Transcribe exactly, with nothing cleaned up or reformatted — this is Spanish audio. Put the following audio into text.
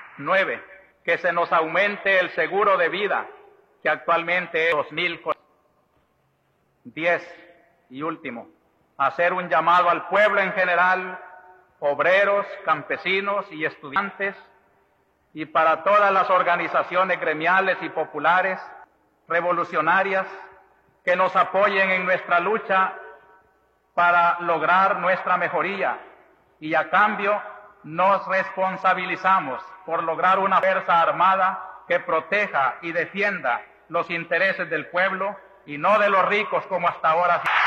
Nueve, que se nos aumente el seguro de vida, que actualmente es dos mil. Diez, y último, hacer un llamado al pueblo en general, obreros, campesinos y estudiantes, y para todas las organizaciones gremiales y populares, revolucionarias, que nos apoyen en nuestra lucha para lograr nuestra mejoría, y a cambio nos responsabilizamos por lograr una fuerza armada que proteja y defienda los intereses del pueblo y no de los ricos como hasta ahora.